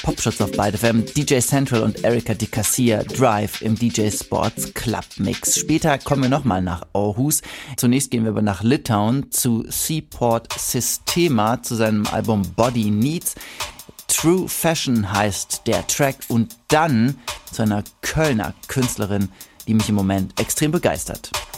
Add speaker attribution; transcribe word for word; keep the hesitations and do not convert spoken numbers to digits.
Speaker 1: Popschutz auf Byte F M, D J Central und Erika Di Cassia, Drive im D J Sports Club Mix. Später kommen wir nochmal nach Aarhus. Zunächst gehen wir aber nach Litauen zu Seaport Systema, zu seinem Album Body Needs. True Fashion heißt der Track und dann zu einer Kölner Künstlerin, die mich im Moment extrem begeistert.